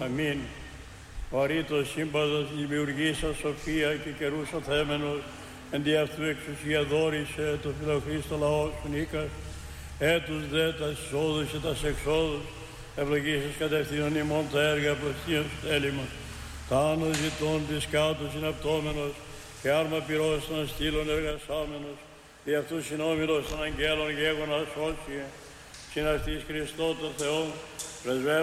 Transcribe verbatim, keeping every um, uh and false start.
Αμήν. Βαρύτος σύμπαντος δημιουργήσα σοφία και καιρούς ο θέμενος, εν δι' αυτού εξουσία δόρισε το φιλοχρήστο λαό σου νίκας, έτους δε τα εισόδους και τα εξόδους, ευλογήσεις κατευθύνων ημών τα έργα προστίων στέλιμος, τα άνω ζητών της κάτω συναπτώμενος, και άρμα πυρός των στήλων εργασάμενος, δι' αυτού συνόμιλος των αγγέλων γέγονα σώσιε, συναστής Χριστό το Θεό, πρεσβεύω